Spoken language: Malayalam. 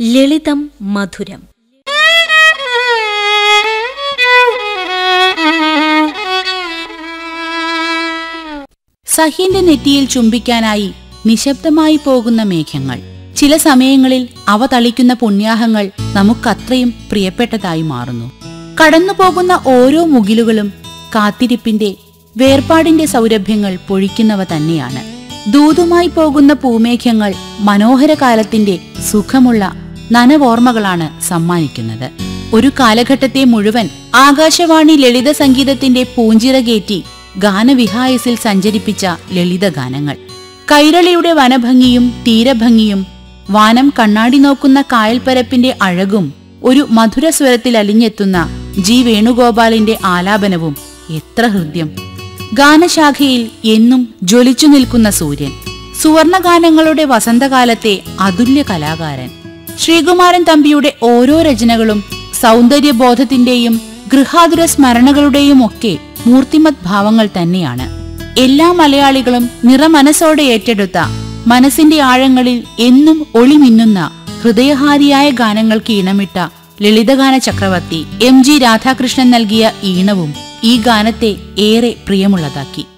ലളിതം മധുരം. സഹീന്റെ നെറ്റിയിൽ ചുംബിക്കാനായി നിശബ്ദമായി പോകുന്ന മേഘങ്ങൾ. ചില സമയങ്ങളിൽ അവ തളിക്കുന്ന പുണ്യാഹങ്ങൾ നമുക്കത്രയും പ്രിയപ്പെട്ടതായി മാറുന്നു. കടന്നുപോകുന്ന ഓരോ മുകിലുകളും കാത്തിരിപ്പിന്റെ, വേർപാടിന്റെ സൗരഭ്യങ്ങൾ പൊഴിക്കുന്നവ തന്നെയാണ്. ദൂതുമായി പോകുന്ന പൂമേഘങ്ങൾ മനോഹര കാലത്തിന്റെ സുഖമുള്ള നനവോർമ്മകളാണ് സമ്മാനിക്കുന്നത്. ഒരു കാലഘട്ടത്തെ മുഴുവൻ ആകാശവാണി ലളിത സംഗീതത്തിന്റെ പൂഞ്ചിറകേറ്റി ഗാനവിഹായസിൽ സഞ്ചരിപ്പിച്ച ലളിതഗാനങ്ങൾ. കൈരളിയുടെ വനഭംഗിയും തീരഭംഗിയും വാനം കണ്ണാടി നോക്കുന്ന കായൽപ്പരപ്പിന്റെ അഴകും ഒരു മധുരസ്വരത്തിൽ അലിഞ്ഞെത്തുന്ന ജി വേണുഗോപാലിന്റെ ആലാപനവും എത്ര ഹൃദ്യം. ഗാനശാഖയിൽ എന്നും ജ്വലിച്ചു നിൽക്കുന്ന സൂര്യൻ, സുവർണഗാനങ്ങളുടെ വസന്തകാലത്തെ അതുല്യ കലാകാരൻ. ശ്രീകുമാരൻ തമ്പിയുടെ ഓരോ രചനകളും സൗന്ദര്യബോധത്തിന്റെയും ഗൃഹാതുര സ്മരണകളുടെയും ഒക്കെ മൂർത്തിമത് ഭാവങ്ങൾ തന്നെയാണ്. എല്ലാ മലയാളികളും നിറമനസ്സോടെ ഏറ്റെടുത്ത, മനസ്സിന്റെ ആഴങ്ങളിൽ എന്നും ഒളിമിന്നുന്ന ഹൃദയഹാരിയായ ഗാനങ്ങൾക്ക് ഈണമിട്ട ലളിതഗാന ചക്രവർത്തി എം ജി രാധാകൃഷ്ണൻ നൽകിയ ഈണവും ഈ ഗാനത്തെ ഏറെ പ്രിയമുള്ളതാക്കി.